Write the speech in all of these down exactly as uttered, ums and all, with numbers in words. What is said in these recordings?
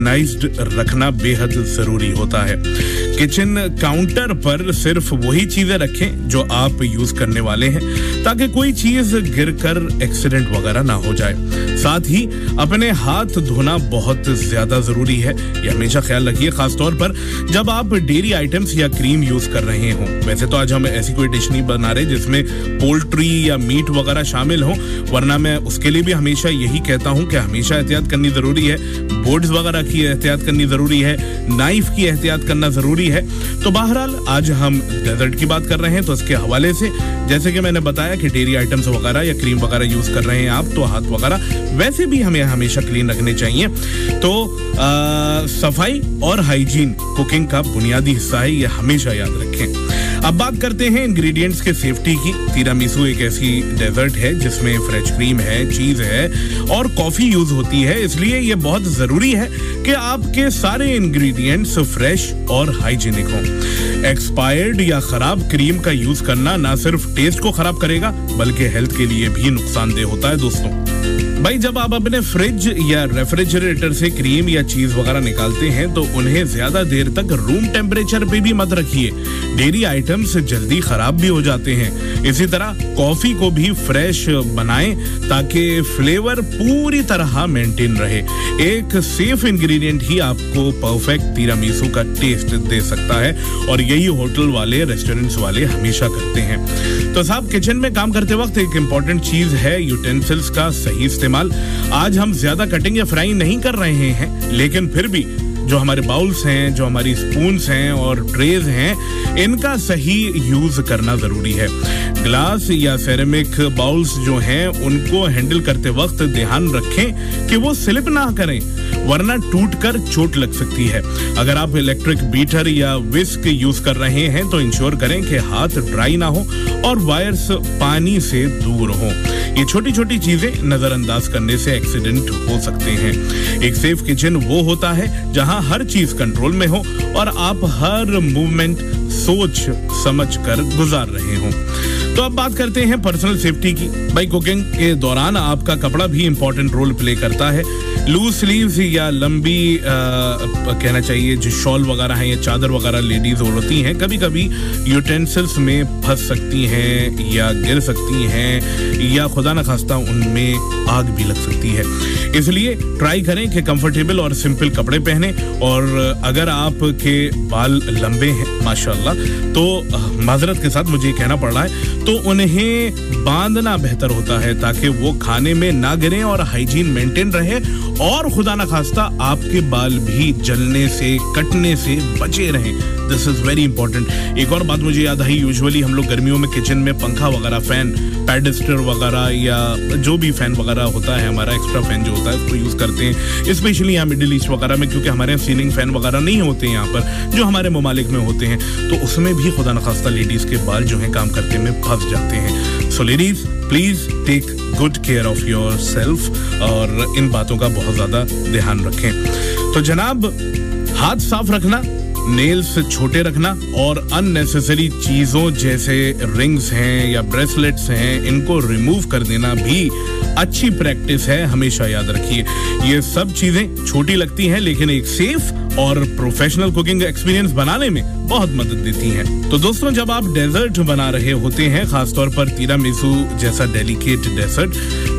Organised रखना बेहद जरूरी होता है। किचन काउंटर पर सिर्फ वही चीजें रखें जो आप यूज करने वाले हैं, ताकि कोई चीज गिरकर एक्सीडेंट वगैरह ना हो जाए। साथ ही अपने हाथ धोना बहुत ज्यादा जरूरी है, ये हमेशा ख्याल रखिए, खासतौर पर जब आप डेयरी आइटम्स या क्रीम यूज कर रहे हों। वैसे तो आज हम ऐसी कोई डिश नहीं बना रहे जिसमें पोल्ट्री या मीट वगैरह शामिल हो, वरना मैं उसके लिए भी हमेशा यही कहता हूं कि हमेशा एहतियात करनी जरूरी है। बोर्ड्स वगैरह की एहतियात करनी जरूरी है, नाइफ की एहतियात करना जरूरी है। तो बहरहाल आज हम डेजर्ट की बात कर रहे हैं, तो इसके हवाले से जैसे कि मैंने बताया कि डेयरी आइटम्स वगैरह या क्रीम वगैरह यूज कर रहे हैं आप, तो हाथ वगैरह वैसे भी हमें हमेशा क्लीन रखने चाहिए। तो आ, सफाई और हाइजीन कुकिंग का बुनियादी हिस्सा है, ये हमेशा याद रखें। अब बात करते हैं इंग्रेडिएंट्स के सेफ्टी की। तिरामिसू एक ऐसी डेजर्ट है जिसमें फ्रेश क्रीम है, चीज है और कॉफी यूज होती है, इसलिए ये बहुत जरूरी है कि आपके सारे इंग्रेडिएंट्स फ्रेश और हाइजीनिक हों। एक्सपायर्ड या खराब क्रीम का यूज करना ना सिर्फ टेस्ट को खराब करेगा बल्कि हेल्थ के लिए भी नुकसानदेह होता है। दोस्तों भाई, जब आप अपने फ्रिज या रेफ्रिजरेटर से क्रीम या चीज वगैरह निकालते हैं तो उन्हें ज्यादा देर तक रूम टेम्परेचर पे भी मत रखिए, डेयरी आइटम्स जल्दी खराब भी हो जाते हैं। इसी तरह कॉफी को भी फ्रेश बनाएं ताकि फ्लेवर पूरी तरह मेंटेन रहे। एक सेफ इंग्रेडिएंट ही आपको परफेक्ट तिरामिसू का टेस्ट दे सकता है और यही होटल वाले, रेस्टोरेंट्स वाले हमेशा करते हैं। तो साहब, किचन में काम करते वक्त एक इम्पोर्टेंट चीज है यूटेंसिल्स का सही इस्तेमाल। आज हम ज्यादा कटिंग या फ्राई नहीं कर रहे हैं, लेकिन फिर भी जो हमारे बाउल्स हैं, जो हमारी स्पून्स हैं और ट्रेज हैं, इनका सही यूज करना जरूरी है। ग्लास या सेरेमिक बाउल्स जो हैं उनको हैंडल करते वक्त ध्यान रखें कि वो स्लिप ना करें, वरना टूटकर चोट लग सकती है। अगर आप इलेक्ट्रिक बीटर या विस्क यूज कर रहे हैं तो इंश्योर करें कि हाथ ड्राई ना हो और वायर्स पानी से दूर हो। ये छोटी छोटी चीजें नजरअंदाज करने से एक्सीडेंट हो सकते हैं। एक सेफ किचन वो होता है जहां हर चीज कंट्रोल में हो और आप हर मूवमेंट सोच समझ कर गुजार रहे हो। तो अब बात करते हैं पर्सनल सेफ्टी की। भाई, कुकिंग के दौरान आपका कपड़ा भी इंपॉर्टेंट रोल प्ले करता है। लूज स्लीव्स या लंबी आ, कहना चाहिए जो शॉल वगैरह हैं या चादर वगैरह लेडीज ओढ़ती हैं, कभी कभी यूटेंसिल्स में फंस सकती हैं या गिर सकती हैं या खुदा न खास्ता उनमें आग भी लग सकती है। इसलिए ट्राई करें कि कंफर्टेबल और सिंपल कपड़े पहने। और अगर आपके बाल लंबे हैं माशाल्लाह, तो माजरत के साथ मुझे कहना पड़ रहा है, तो उन्हें बांधना बेहतर होता है ताकि वो खाने में ना गिरें और हाइजीन मेंटेन रहे और खुदा ना खास्ता आपके बाल भी जलने से, कटने से बचे रहें। This is very important. एक और बात मुझे याद आई, यूजुअली हम लोग गर्मियों में किचन में पंखा वगैरह, फैन, पैडिस्टर वगैरह या जो भी फैन वगैरह होता है, हमारा एक्स्ट्रा फैन जो होता है उसको यूज करते हैं, स्पेशली यहाँ मिडिल ईस्ट वगैरह में, क्योंकि हमारे यहाँ सीलिंग फैन वगैरह नहीं होते हैं यहाँ पर, जो हमारे ममालिक में होते हैं, तो उसमें भी खुदा न खास्ता लेडीज के बाल जो है काम करते में फंस जाते हैं। So ladies, please take good care of your self और इन बातों का बहुत ज्यादा ध्यान रखें। तो जनाब, हाथ साफ रखना, नेल्स छोटे रखना और अननेसेसरी चीजों जैसे रिंग्स हैं या ब्रेसलेट्स हैं, इनको रिमूव कर देना भी अच्छी प्रैक्टिस है, हमेशा याद रखिए। ये सब चीजें छोटी लगती हैं लेकिन एक सेफ और प्रोफेशनल कुकिंग एक्सपीरियंस बनाने में बहुत मदद देती हैं। तो दोस्तों, जब आप डेजर्ट बना रहे होते हैं, खासतौर पर तिरामिसू जैसा डेलिकेट डेजर्ट,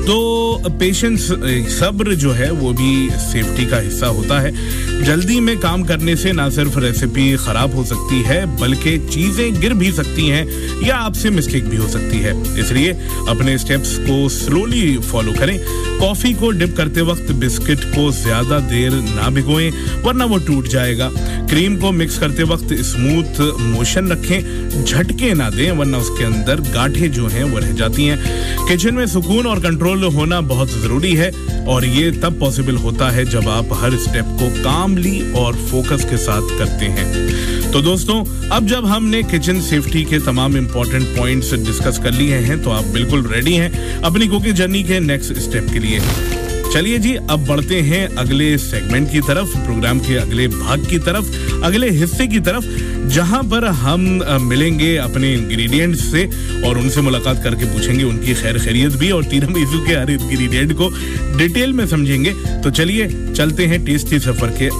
तो पेशेंस, सब्र जो है वो भी सेफ्टी का हिस्सा होता है। जल्दी में काम करने से ना सिर्फ रेसिपी खराब हो सकती है बल्कि चीजें गिर भी सकती हैं या आपसे मिस्टेक भी हो सकती है। इसलिए अपने स्टेप्स को स्लोली फॉलो करें। कॉफी को डिप करते वक्त बिस्किट को ज्यादा देर ना भिगोएं वरना वो टूट जाएगा। क्रीम को मिक्स करते वक्त स्मूथ मोशन रखें, झटके ना दें वरना उसके अंदर गांठें जो हैं वो रह जाती हैं। किचन में सुकून और कंट्रोल होना बहुत जरूरी है और ये तब पॉसिबल होता है जब आप हर स्टेप को कामली और फोकस के साथ करते हैं। तो दोस्तों, अब जब हमने किचन सेफ्टी के तमाम इंपॉर्टेंट पॉइंट्स डिस्कस कर लिए हैं तो आप बिल्कुल रेडी हैं अपनी कुकिंग जर्नी के नेक्स्ट स्टेप के लिए। चलिए जी, अब बढ़ते हैं अगले सेगमेंट की तरफ, प्रोग्राम के अगले भाग की तरफ, अगले हिस्से की तरफ, जहां पर हम मिलेंगे अपने इंग्रेडिएंट्स से और उनसे मुलाकात करके पूछेंगे उनकी खैर खैरियत भी और तिरामिसू के हर इंग्रेडिएंट को डिटेल में समझेंगे। तो चलिए चलते हैं टेस्टी सफर के